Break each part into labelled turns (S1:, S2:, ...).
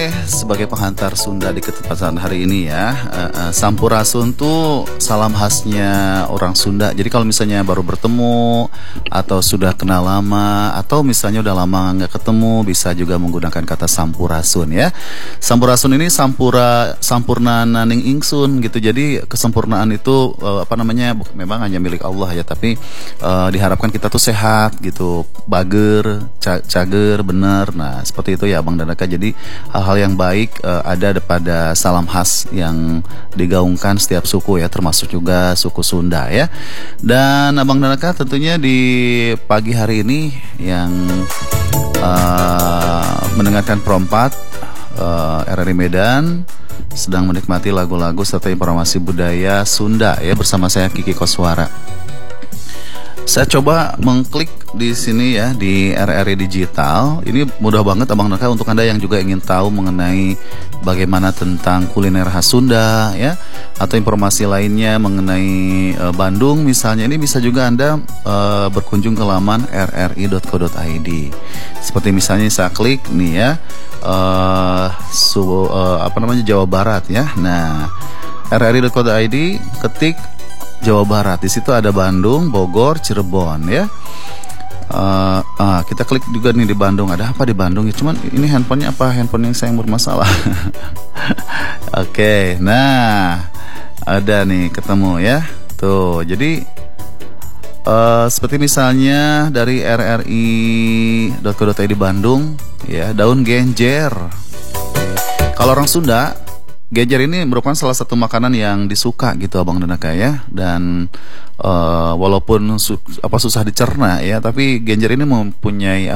S1: Sebagai penghantar Sunda di kesempatan hari ini ya, Sampurasun tuh salam khasnya orang Sunda. Jadi kalau misalnya baru bertemu atau sudah kenal lama atau misalnya udah lama nggak ketemu, bisa juga menggunakan kata Sampurasun ya. Sampurasun ini sampurna naning ingsun gitu. Jadi kesempurnaan itu memang hanya milik Allah ya, tapi diharapkan kita tuh sehat gitu, bager, cager, bener. Nah seperti itu ya Abang Danaka. Jadi hal-hal yang baik ada pada salam khas yang digaungkan setiap suku ya, termasuk juga suku Sunda ya. Dan Abang Danaka tentunya di pagi hari ini yang mendengarkan Pro 4 RRI Medan sedang menikmati lagu-lagu serta informasi budaya Sunda ya, bersama saya Kiki Koswara. Saya coba mengklik di sini ya, di RRI Digital. Ini mudah banget Abang Naka untuk Anda yang juga ingin tahu mengenai bagaimana tentang kuliner khas Sunda ya, atau informasi lainnya mengenai Bandung misalnya. Ini bisa juga Anda berkunjung ke laman rri.co.id. Seperti misalnya saya klik nih ya, Jawa Barat ya. Nah, rri.co.id, ketik Jawa Barat. Di situ ada Bandung, Bogor, Cirebon ya. Kita klik juga nih di Bandung. Ada apa di Bandung ya? Cuman ini handphonenya apa? Handphone yang saya bermasalah. Oke, nah ada nih ketemu ya. Tuh, jadi seperti misalnya dari rri.co.id Bandung ya, daun genjer. Kalau orang Sunda, genjer ini merupakan salah satu makanan yang disuka gitu Abang Danaka ya. Dan walaupun susah dicerna ya, tapi genjer ini mempunyai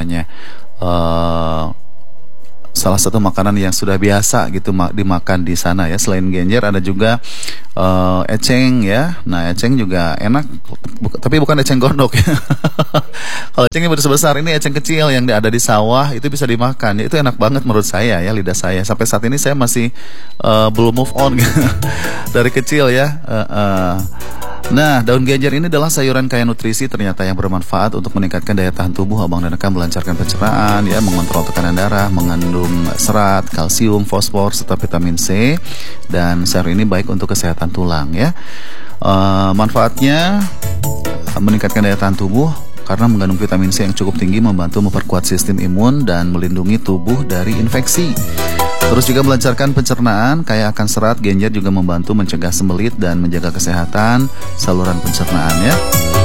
S1: salah satu makanan yang sudah biasa gitu dimakan di sana ya. Selain genjer ada juga eceng ya. Nah eceng juga enak, tapi bukan eceng gondok ya. Kalau eceng yang besar ini eceng kecil yang ada di sawah, itu bisa dimakan ya. Itu enak banget menurut saya ya, lidah saya. Sampai saat ini saya masih belum move on gitu. Dari kecil ya. Nah, daun genjer ini adalah sayuran kaya nutrisi ternyata yang bermanfaat untuk meningkatkan daya tahan tubuh Abang Danaka, melancarkan pencernaan ya, mengontrol tekanan darah, mengandung serat, kalsium, fosfor serta vitamin C, dan sayur ini baik untuk kesehatan tulang ya. Manfaatnya meningkatkan daya tahan tubuh karena mengandung vitamin C yang cukup tinggi, membantu memperkuat sistem imun dan melindungi tubuh dari infeksi. Terus juga melancarkan pencernaan, kaya akan serat. Genjer juga membantu mencegah sembelit dan menjaga kesehatan saluran pencernaan ya.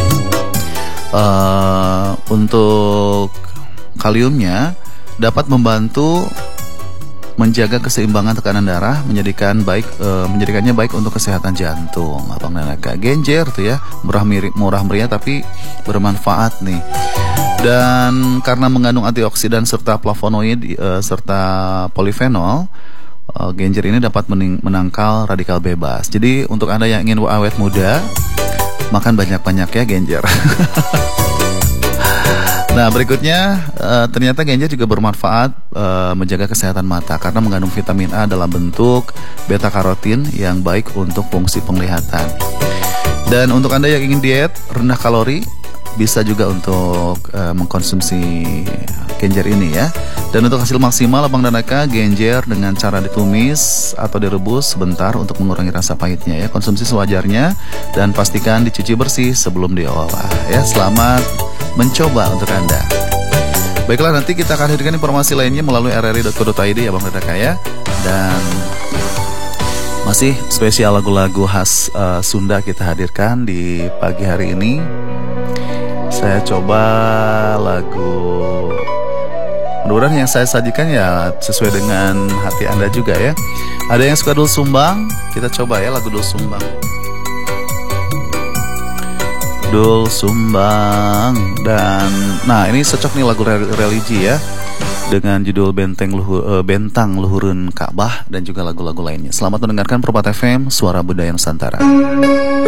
S1: Untuk kaliumnya dapat membantu menjaga keseimbangan tekanan darah, menjadikannya baik untuk kesehatan jantung. Abang Danaka, genjer tuh ya, murah meriah tapi bermanfaat nih. Dan karena mengandung antioksidan serta flavonoid serta polifenol, genjer ini dapat menangkal radikal bebas. Jadi untuk Anda yang ingin awet muda, makan banyak-banyak ya genjer. Nah berikutnya, ternyata genjer juga bermanfaat menjaga kesehatan mata karena mengandung vitamin A dalam bentuk beta karotin yang baik untuk fungsi penglihatan. Dan untuk Anda yang ingin diet rendah kalori, bisa juga untuk mengkonsumsi genjer ini ya. Dan untuk hasil maksimal Abang Danaka, genjer dengan cara ditumis atau direbus sebentar untuk mengurangi rasa pahitnya ya. Konsumsi sewajarnya dan pastikan dicuci bersih sebelum diolah ya. Selamat mencoba untuk Anda. Baiklah, nanti kita akan hadirkan informasi lainnya melalui rri.co.id ya Abang Danaka ya. Dan masih spesial lagu-lagu khas Sunda kita hadirkan di pagi hari ini. Saya coba lagu, mudah-mudahan yang saya sajikan ya sesuai dengan hati Anda juga ya. Ada yang suka Dul Sumbang, kita coba ya lagu Dul Sumbang. Dul Sumbang. Dan nah ini cocok nih lagu religi ya, dengan judul Bentang Luhurun Ka'bah dan juga lagu-lagu lainnya. Selamat mendengarkan Pro 4 FM, Suara Budaya Nusantara.